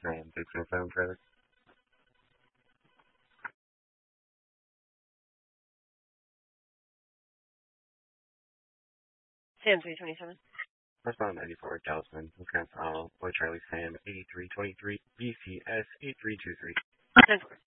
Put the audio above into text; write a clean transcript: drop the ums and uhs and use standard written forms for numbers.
607 trailer. Sam 327. Westbound 94, Talisman, Wisconsin, Boy Charlie Sam 8323, BCS 8323. 10-4.